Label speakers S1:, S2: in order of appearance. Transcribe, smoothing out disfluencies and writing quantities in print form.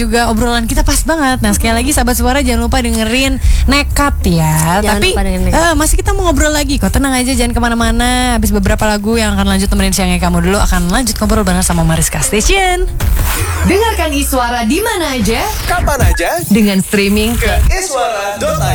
S1: juga obrolan kita pas banget. Nah sekali lagi sahabat suara jangan lupa dengerin Nekat ya.
S2: Jangan
S1: Tapi
S2: lupa dengerin Nekat.
S1: masih kita mau ngobrol lagi kok. Tenang aja jangan kemana-mana. Habis beberapa lagu yang akan lanjut temenin siangnya kamu dulu, akan lanjut ngobrol bareng sama Mariska Station. Dengarkan Iswara di mana aja,
S3: Kapan aja
S1: dengan streaming
S3: ke iswara.id.